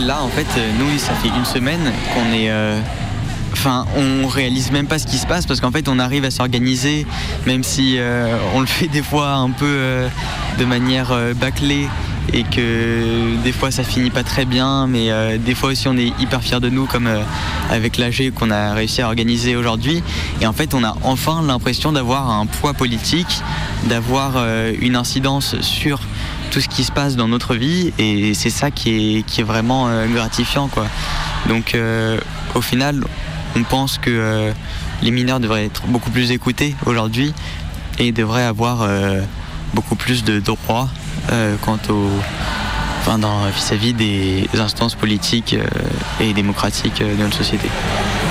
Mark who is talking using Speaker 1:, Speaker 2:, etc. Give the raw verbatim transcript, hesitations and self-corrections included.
Speaker 1: là, en fait, nous, ça fait une semaine qu'on est... Euh... Enfin, on réalise même pas ce qui se passe parce qu'en fait, on arrive à s'organiser, même si euh, on le fait des fois un peu euh, de manière euh, bâclée et que des fois ça finit pas très bien, mais euh, des fois aussi on est hyper fiers de nous, comme euh, avec l'A G qu'on a réussi à organiser aujourd'hui. Et en fait, on a enfin l'impression d'avoir un poids politique, d'avoir euh, une incidence sur tout ce qui se passe dans notre vie, et c'est ça qui est, qui est vraiment euh, gratifiant, quoi. Donc, euh, au final, on pense que euh, les mineurs devraient être beaucoup plus écoutés aujourd'hui et devraient avoir euh, beaucoup plus de droits euh, quant au, enfin, dans, vis-à-vis des instances politiques euh, et démocratiques euh, de notre société.